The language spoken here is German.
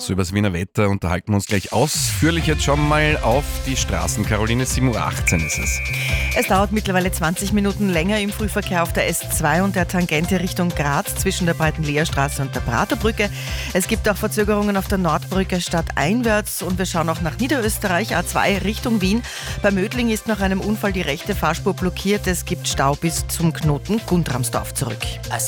über das Wiener Wetter unterhalten wir uns gleich ausführlich. Jetzt schauen wir mal auf die Straßen. Caroline, 7:18 Uhr ist es. Es dauert mittlerweile 20 Minuten länger im Frühverkehr auf der S2 und der Tangente Richtung Graz zwischen der Breitenleerstraße und der Praterbrücke. Es gibt auch Verzögerungen auf der Nordbrücke stadteinwärts und wir schauen auch nach Niederösterreich, A2 Richtung Wien. Bei Mödling ist nach einem Unfall die rechte Fahrspur blockiert. Es gibt Stau bis zum Knoten Guntramsdorf zurück.